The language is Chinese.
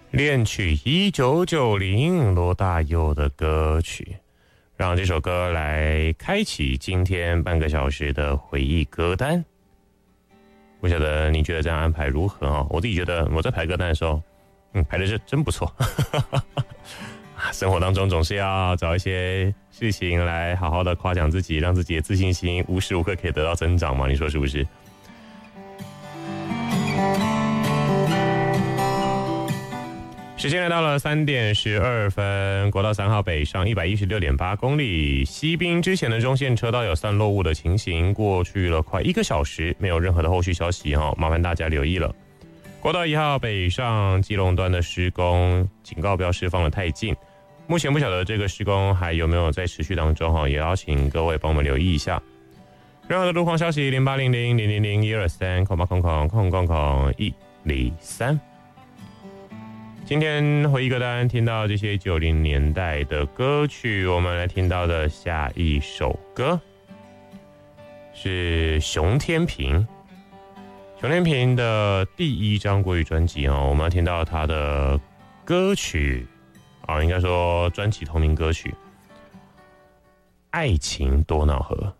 恋曲1990罗大佑的歌曲，让这首歌来开启今天半个小时的回忆歌单。不晓得你觉得这样安排如何哦？我自己觉得我在排歌单的时候，排的是真不错。生活当中总是要找一些事情来好好的夸奖自己，让自己的自信心无时无刻可以得到增长嘛？你说是不是？时间来到了3点12分，国道3号北上116.8公里，西滨之前的中线车道有散落物的情形，过去了快1个小时，没有任何的后续消息哦，麻烦大家留意了。国道1号北上基隆端的施工警告标示放得太近，目前不晓得这个施工还有没有在持续当中哈，也要请各位帮我们留意一下。任何的路况消息0800-000-123-000-103。今天回忆歌单听到这些90年代的歌曲，我们来听到的下一首歌是熊天平。熊天平的第1张国语专辑哦，我们要听到他的歌曲应该说专辑同名歌曲《爱情多瑙河》。